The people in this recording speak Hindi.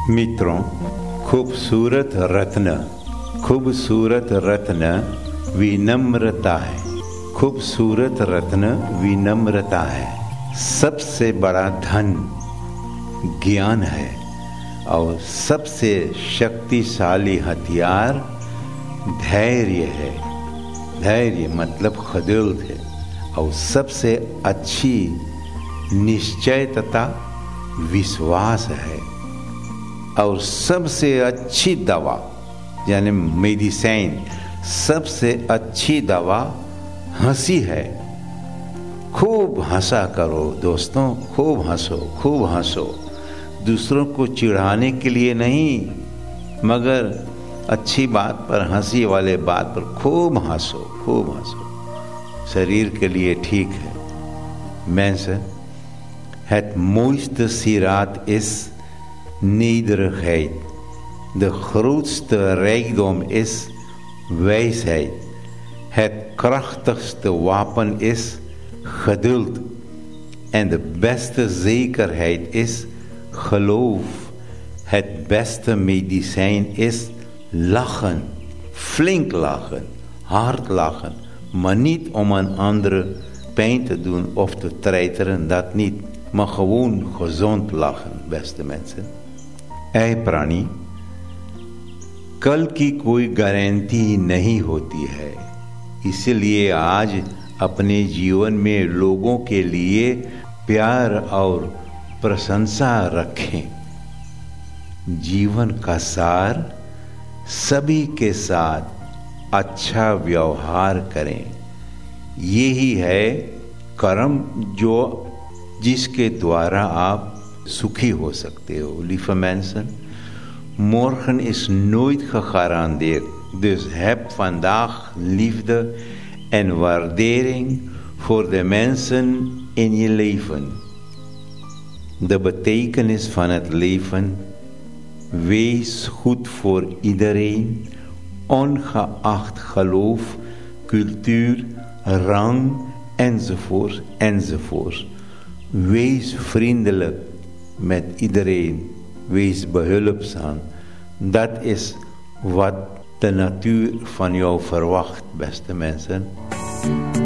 मित्रों, खूबसूरत रत्न विनम्रता है। खूबसूरत रत्न विनम्रता है। सबसे बड़ा धन ज्ञान है और सबसे शक्तिशाली हथियार धैर्य है। धैर्य मतलब खदिल्त है। और सबसे अच्छी निश्चयता विश्वास है। और सबसे अच्छी दवा यानी मेडिसिन, सबसे अच्छी दवा हंसी है। खूब हंसा करो दोस्तों, खूब हंसो। दूसरों को चिढ़ाने के लिए नहीं, मगर अच्छी बात पर, हंसी वाले बात पर खूब हंसो। शरीर के लिए ठीक है। Mensen, het mooiste sieraad is nederigheid. De grootste rijkdom is wijsheid. Het krachtigste wapen is geduld. En de beste zekerheid is geloof. Het beste medicijn is lachen. Flink lachen, hard lachen. Maar niet om een andere pijn te doen of te treiteren, dat niet. Maar gewoon gezond lachen, beste mensen. ऐ प्राणी, कल की कोई गारंटी नहीं होती है। इसलिए आज अपने जीवन में लोगों के लिए प्यार और प्रशंसा रखें। जीवन का सार सभी के साथ अच्छा व्यवहार करें। यही है कर्म जिसके द्वारा आप sukhie ho sakte ho. Lieve mensen, morgen is nooit gegarandeerd. Dus heb vandaag liefde en waardering voor de mensen in je leven. De betekenis van het leven: wees goed voor iedereen, ongeacht geloof, cultuur, rang, enzovoort. Wees vriendelijk met iedereen, wees behulpzaam. Dat is wat de natuur van jou verwacht, beste mensen.